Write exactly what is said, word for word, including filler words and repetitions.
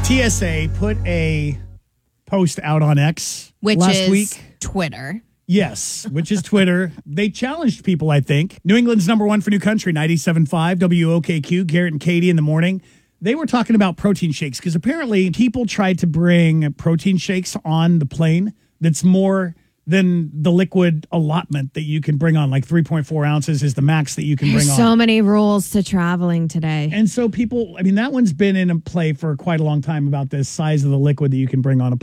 T S A put a post out on X Which last is week. Twitter. Yes, which is Twitter. They challenged people, I think. New England's number one for New Country, ninety-seven point five W O K Q, Garrett and Katie in the morning. They were talking about protein shakes because apparently people tried to bring protein shakes on the plane that's more than the liquid allotment that you can bring on. Like three point four ounces is the max that you can There's bring so on. many rules to traveling today. And so people, I mean, that one's been in a play for quite a long time about the size of the liquid that you can bring on a